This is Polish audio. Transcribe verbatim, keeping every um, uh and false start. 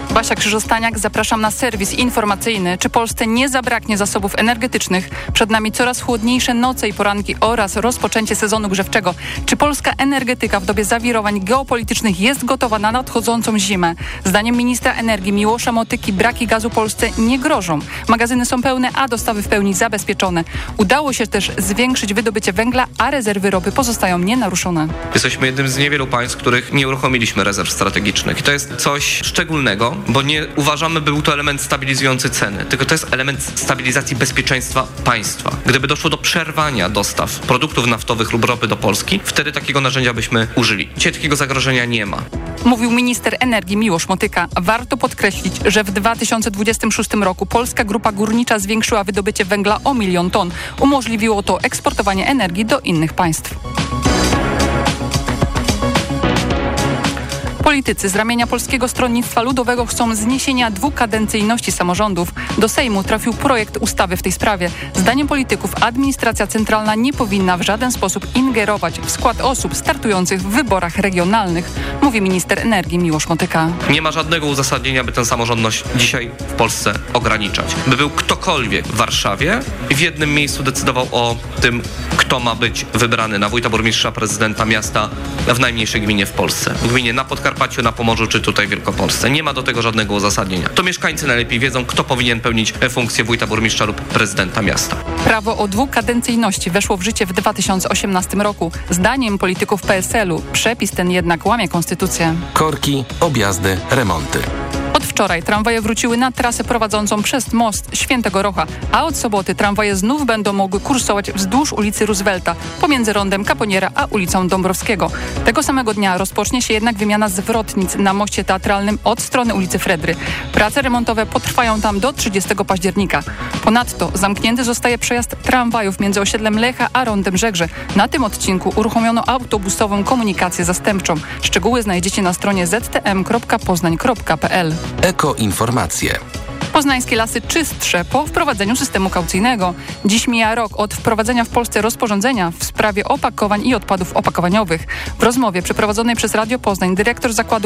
Basia Krzyżostaniak, zapraszam na serwis informacyjny. Czy Polsce nie zabraknie zasobów energetycznych? Przed nami coraz chłodniejsze noce i poranki oraz rozpoczęcie sezonu grzewczego. Czy polska energetyka w dobie zawirowań geopolitycznych jest gotowa na nadchodzącą zimę? Zdaniem ministra energii Miłosza Motyki braki gazu Polsce nie grożą. Magazyny są pełne, a dostawy w pełni zabezpieczone. Udało się też zwiększyć wydobycie węgla, a rezerwy ropy pozostają nienaruszone. Jesteśmy jednym z niewielu państw, których nie uruchomiliśmy rezerw strategicznych. I to jest coś szczególnego, bo nie uważamy, by był to element stabilizujący ceny, tylko to jest element stabilizacji bezpieczeństwa państwa. Gdyby doszło do przerwania dostaw produktów naftowych lub ropy do Polski, wtedy takiego narzędzia byśmy użyli. Dzisiaj takiego zagrożenia nie ma. Mówił minister energii Miłosz Motyka. Warto podkreślić, że w dwa tysiące dwudziestym szóstym roku Polska Grupa Górnicza zwiększyła wydobycie węgla o milion ton. Umożliwiło to eksportowanie energii do innych państw. Politycy z ramienia Polskiego Stronnictwa Ludowego chcą zniesienia dwukadencyjności samorządów. Do Sejmu trafił projekt ustawy w tej sprawie. Zdaniem polityków administracja centralna nie powinna w żaden sposób ingerować w skład osób startujących w wyborach regionalnych, mówi minister energii Miłosz Motyka. Nie ma żadnego uzasadnienia, by tę samorządność dzisiaj w Polsce ograniczać. By był ktokolwiek w Warszawie i w jednym miejscu decydował o tym, kto ma być wybrany na wójta, burmistrza, prezydenta miasta w najmniejszej gminie w Polsce. W gminie na Podkarpaciu, na Pomorzu czy tutaj w Wielkopolsce. Nie ma do tego żadnego uzasadnienia. To mieszkańcy najlepiej wiedzą, kto powinien pełnić funkcję wójta, burmistrza lub prezydenta miasta. Prawo o dwukadencyjności weszło w życie w dwa tysiące osiemnastym roku. Zdaniem polityków P S L u przepis ten jednak łamie konstytucję. Korki, objazdy, remonty. Od wczoraj tramwaje wróciły na trasę prowadzącą przez most Świętego Rocha, a od soboty tramwaje znów będą mogły kursować wzdłuż ulicy Roosevelta, pomiędzy rondem Kaponiera a ulicą Dąbrowskiego. Tego samego dnia rozpocznie się jednak wymiana zwrotnic na moście teatralnym od strony ulicy Fredry. Prace remontowe potrwają tam do trzydziestego października. Ponadto zamknięty zostaje przejazd tramwajów między osiedlem Lecha a rondem Żegrze. Na tym odcinku uruchomiono autobusową komunikację zastępczą. Szczegóły znajdziecie na stronie z t m kropka poznań kropka p l. Ekoinformacje. Poznańskie lasy czystsze po wprowadzeniu systemu kaucyjnego. Dziś mija rok od wprowadzenia w Polsce rozporządzenia w sprawie opakowań i odpadów opakowaniowych. W rozmowie przeprowadzonej przez Radio Poznań dyrektor zakładu